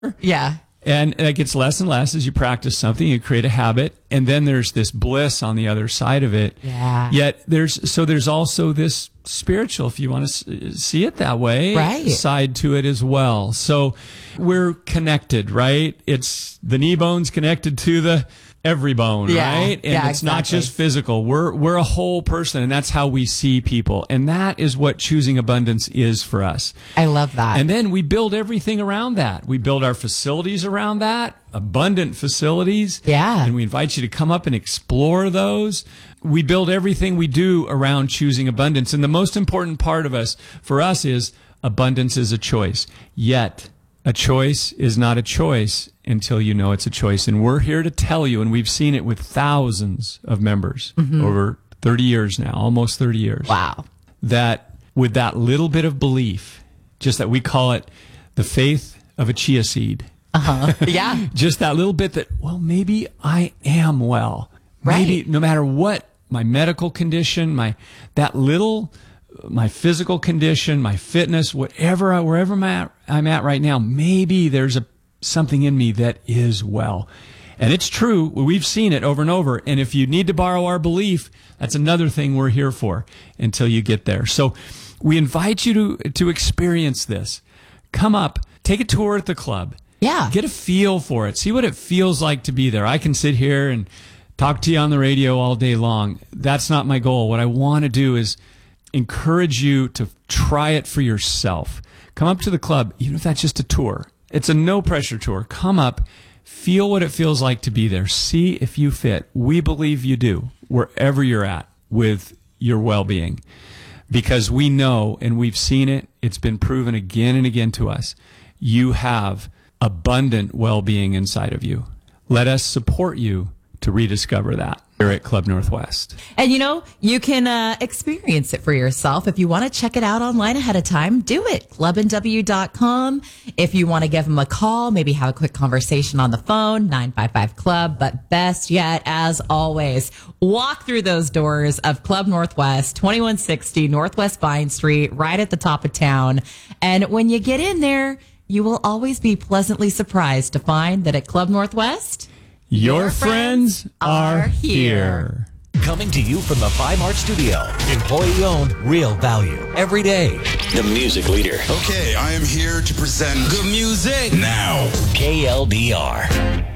Yeah. And that gets less and less as you practice something, you create a habit, and then there's this bliss on the other side of it. Yeah. Yet there's also this spiritual, if you want to see it that way, right, side to it as well. So we're connected, right? It's the knee bone's connected to the every bone, right? And it's not just physical. We're a whole person, and that's how we see people. And that is what choosing abundance is for us. I love that. And then we build everything around that. We build our facilities around that, abundant facilities. Yeah. And we invite you to come up and explore those. We build everything we do around choosing abundance. And the most important part for us is abundance is a choice. Yet a choice is not a choice until you know it's a choice. And we're here to tell you, and we've seen it with thousands of members over 30 years now, almost 30 years. Wow. That with that little bit of belief, just that we call it the faith of a chia seed. Yeah. Just that little bit that, well, maybe I am well. Right. Maybe no matter what my medical condition, my physical condition, my fitness, wherever I'm at right now, maybe there's something in me that is well. And it's true. We've seen it over and over. And if you need to borrow our belief, that's another thing we're here for until you get there. So we invite you to experience this. Come up, take a tour at the club. Yeah. Get a feel for it. See what it feels like to be there. I can sit here and talk to you on the radio all day long. That's not my goal. What I want to do is encourage you to try it for yourself. Come up to the club, even if that's just a tour. It's a no-pressure tour. Come up, feel what it feels like to be there. See if you fit. We believe you do, wherever you're at with your well-being. Because we know, and we've seen it, it's been proven again and again to us, you have abundant well-being inside of you. Let us support you to rediscover that here at Club Northwest. And you can experience it for yourself. If you want to check it out online ahead of time, do it. clubandw.com. If you want to give them a call, maybe have a quick conversation on the phone, 955-CLUB. But best yet, as always, walk through those doors of Club Northwest, 2160 Northwest Vine Street, right at the top of town. And when you get in there, you will always be pleasantly surprised to find that at Club Northwest, your friends are here. Coming to you from the Fime Art Studio. Employee-owned, real value. Every day. The music leader. Okay, I am here to present good music now. KLDR.